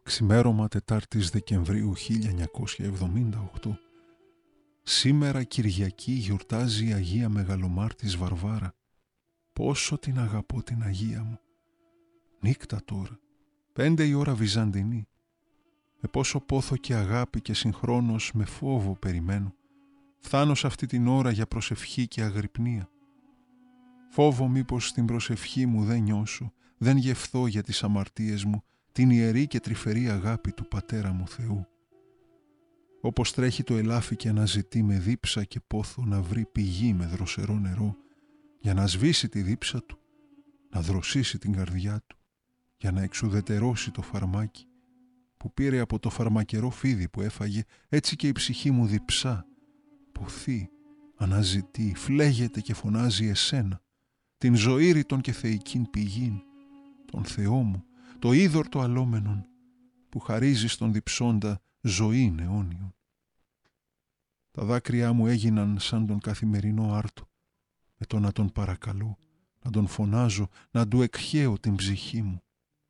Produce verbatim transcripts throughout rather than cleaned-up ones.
Ξημέρωμα Τετάρτης Δεκεμβρίου χίλια εννιακόσια εβδομήντα οκτώ. Σήμερα Κυριακή γιορτάζει η Αγία Μεγαλομάρτης Βαρβάρα. Πόσο την αγαπώ την Αγία μου. Νύκτα τώρα, πέντε η ώρα Βυζαντινή. Με πόσο πόθο και αγάπη και συγχρόνως με φόβο περιμένω. Φθάνω σε αυτή την ώρα για προσευχή και αγρυπνία. Φόβο μήπως στην προσευχή μου δεν νιώσω, δεν γευθώ για τις αμαρτίες μου την ιερή και τρυφερή αγάπη του Πατέρα μου Θεού. Όπως τρέχει το ελάφι και αναζητεί με δίψα και πόθο να βρει πηγή με δροσερό νερό, για να σβήσει τη δίψα του, να δροσίσει την καρδιά του, για να εξουδετερώσει το φαρμάκι που πήρε από το φαρμακερό φίδι που έφαγε, έτσι και η ψυχή μου διψά, ποθεί, αναζητεί, φλέγεται και φωνάζει εσένα, την ζωήρητον και θεϊκήν πηγήν, τον Θεό μου, το είδωρ το αλόμενον, που χαρίζει στον διψώντα ζωήν αιώνιον. Τα δάκρυά μου έγιναν σαν τον καθημερινό άρτο, με το να τον παρακαλώ, να τον φωνάζω, να του εκχέω την ψυχή μου.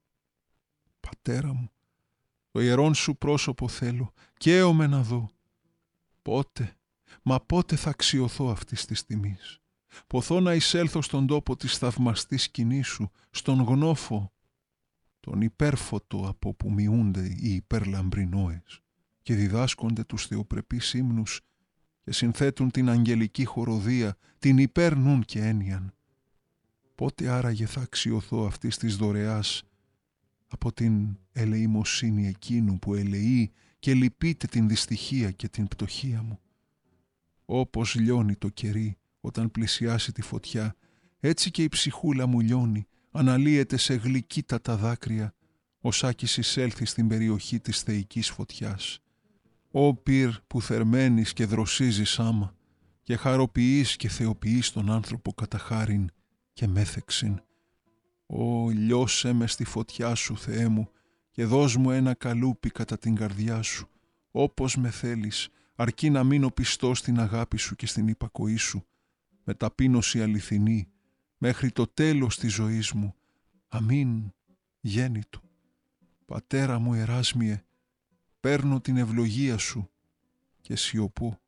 Πατέρα μου, το ιερόν σου πρόσωπο θέλω, καίομαι να δω. Πότε, μα πότε θα αξιωθώ αυτής της τιμής. Ποθώ να εισέλθω στον τόπο της θαυμαστής σκηνής σου, στον γνώφο, τον υπέρφωτο από που μειούνται οι υπερλαμπρινόες και διδάσκονται τους θεοπρεπείς ύμνους και συνθέτουν την αγγελική χοροδία, την υπέρνουν και έννοιαν. Πότε άραγε θα αξιωθώ αυτής της δωρεάς από την ελεημοσύνη εκείνου που ελεεί και λυπείται την δυστυχία και την πτωχία μου. Όπως λιώνει το κερί όταν πλησιάσει τη φωτιά, έτσι και η ψυχούλα μου λιώνει, αναλύεται σε γλυκύτατα δάκρυα, ως άκης εισέλθει στην περιοχή της θεϊκής φωτιάς. Ω πυρ που θερμαίνεις και δροσίζεις άμα και χαροποιείς και θεοποιείς τον άνθρωπο κατά χάριν και μέθεξιν. Ω λιώσέ με στη φωτιά σου, Θεέ μου, και δώσ' μου ένα καλούπι κατά την καρδιά σου, όπως με θέλεις, αρκεί να μείνω πιστός στην αγάπη σου και στην υπακοή σου, με ταπείνωση αληθινή, μέχρι το τέλος της ζωής μου. Αμήν, γέννητο. Πατέρα μου Εράσμιε, παίρνω την ευλογία σου και σιωπώ.